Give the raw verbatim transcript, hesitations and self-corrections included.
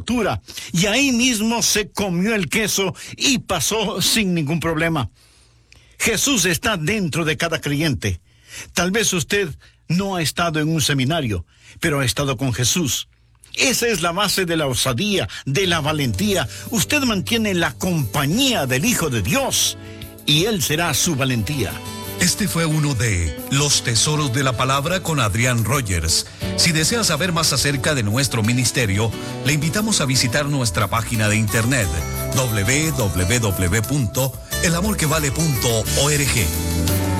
altura y ahí mismo se comió el queso y pasó sin ningún problema. Jesús está dentro de cada creyente. Tal vez usted no ha estado en un seminario, pero ha estado con Jesús. Esa es la base de la osadía, de la valentía. Usted mantiene la compañía del Hijo de Dios y Él será su valentía. Este fue uno de Los Tesoros de la Palabra con Adrián Rogers. Si desea saber más acerca de nuestro ministerio, le invitamos a visitar nuestra página de internet doble u doble u doble u punto el amor que vale punto org.